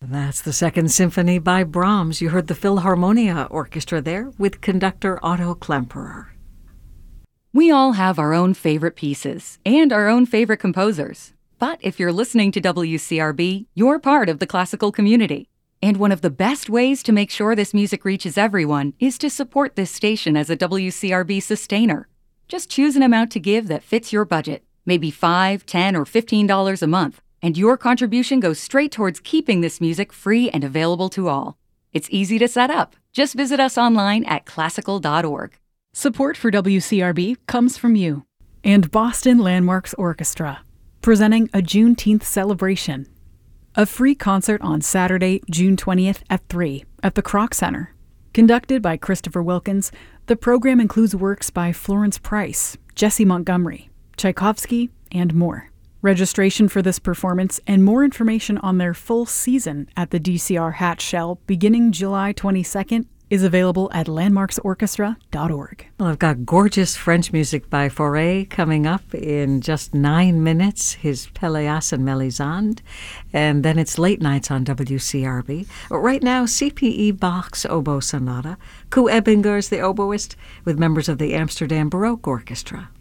That's the Second Symphony by Brahms. You heard the Philharmonia Orchestra there with conductor Otto Klemperer. We all have our own favorite pieces and our own favorite composers. But if you're listening to WCRB, you're part of the classical community. And one of the best ways to make sure this music reaches everyone is to support this station as a WCRB sustainer. Just choose an amount to give that fits your budget, maybe $5, $10, or $15 a month, and your contribution goes straight towards keeping this music free and available to all. It's easy to set up. Just visit us online at classical.org. Support for WCRB comes from you and Boston Landmarks Orchestra, presenting a Juneteenth celebration. A free concert on Saturday, June 20th at 3 at the Kroc Center. Conducted by Christopher Wilkins, the program includes works by Florence Price, Jessie Montgomery, Tchaikovsky, and more. Registration for this performance and more information on their full season at the DCR Hatch Shell beginning July 22nd is available at landmarksorchestra.org. Well, I've got gorgeous French music by Fauré coming up in just 9 minutes, his Pelléas and Mélisande, and then it's late nights on WCRB. But right now, C.P.E. Bach's Oboe Sonata, Koe Ebbingers, the oboist, with members of the Amsterdam Baroque Orchestra.